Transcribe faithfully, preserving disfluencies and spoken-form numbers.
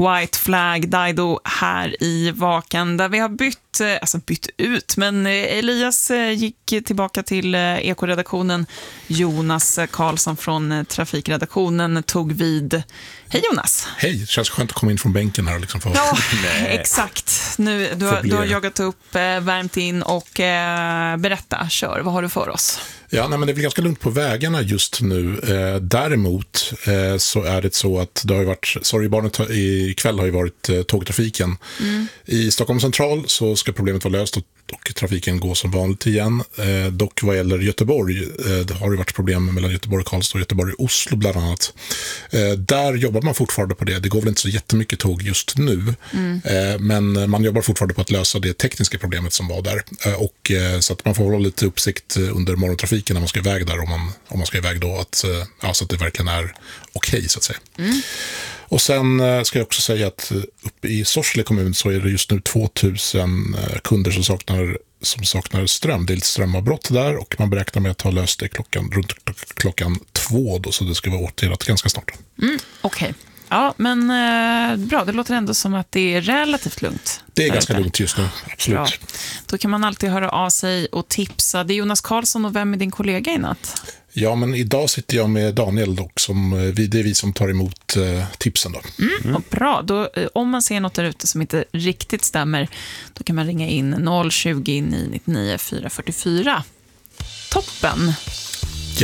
White Flag, Daido här i Vaken, där vi har bytt, alltså bytt ut, men Elias gick tillbaka till ekoredaktionen. Jonas Karlsson från trafikredaktionen tog vid. Hej Jonas. Hej, det känns skönt att komma in från bänken här och liksom få... Ja, exakt. Nu, du, har, du har jagat upp, värmt in och eh, berätta, kör, vad har du för oss? Ja, nej, men det är väl ganska lugnt på vägarna just nu. Eh, däremot eh, så är det så att det har ju varit, sorgbarnet ikväll har ju varit eh, tågtrafiken. Mm. I Stockholm central så ska problemet vara löst och, och trafiken går som vanligt igen. Eh, dock vad gäller Göteborg, eh, det har ju varit problem mellan Göteborg och Karlstad och Göteborg och Oslo bland annat. Eh, där jobbar man fortfarande på det. Det går väl inte så jättemycket tåg just nu. Mm. Eh, men man jobbar fortfarande på att lösa det tekniska problemet som var där. Eh, och, eh, så att man får hålla lite uppsikt under morgontrafiken när man ska iväg där, om man, om man ska iväg då, att, ja, så att det verkligen är okej så att säga. Mm. Och sen ska jag också säga att uppe i Sorsele kommun så är det just nu tvåtusen kunder som saknar, som saknar ström. Det är lite strömavbrott där och man beräknar med att ha löst det klockan, runt klockan två då, så det ska vara åtgärdat ganska snart. Mm, okej. Okay. Ja, men eh, bra. Det låter ändå som att det är relativt lugnt. Det är ganska lugnt just nu, absolut. Bra. Då kan man alltid höra av sig och tipsa. Det är Jonas Karlsson, och vem är din kollega i natt? Ja, men idag sitter jag med Daniel och som, det är vi som tar emot eh, tipsen då. Mm, mm. Och bra, då, om man ser något där ute som inte riktigt stämmer, då kan man ringa in noll tjugo, nio nio nio, fyra fyra fyra. Toppen!